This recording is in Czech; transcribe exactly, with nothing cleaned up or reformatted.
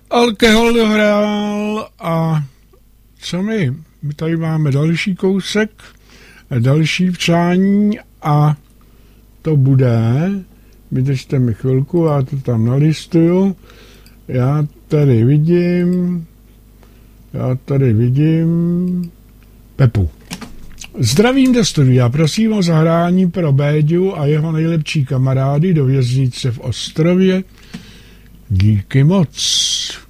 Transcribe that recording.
Alkohol dohrál a co my? My tady máme další kousek, další přání a to bude, vydržte mi chvilku, já to tam nalistuju, já tady vidím, já tady vidím Pepu. Zdravím do studia, prosím o zahrání pro Béďu a jeho nejlepší kamarády do věznice v Ostrově. Díky moc.